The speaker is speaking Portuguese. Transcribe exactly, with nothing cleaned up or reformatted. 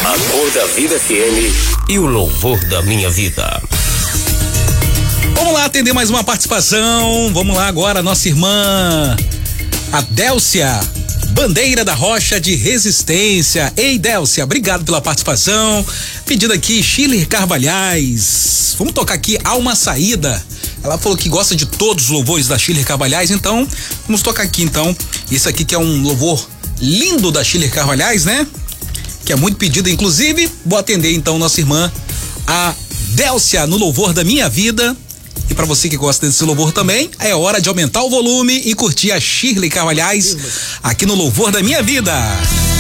Amor da Vida F M e o louvor da minha vida. Vamos lá atender mais uma participação. Vamos lá agora, nossa irmã Adélcia Bandeira da Rocha de Resistência. Ei, Délcia, obrigado pela participação. Pedindo aqui Shirley Carvalhais. Vamos tocar aqui Há Uma Saída. Ela falou que gosta de todos os louvores da Shirley Carvalhais, então vamos tocar aqui então. Isso aqui que é um louvor lindo da Shirley Carvalhais, né? Que é muito pedido, inclusive. Vou atender então nossa irmã a Délcia no louvor da minha vida. E pra você que gosta desse louvor também, é hora de aumentar o volume e curtir a Shirley Carvalhais aqui no louvor da minha vida.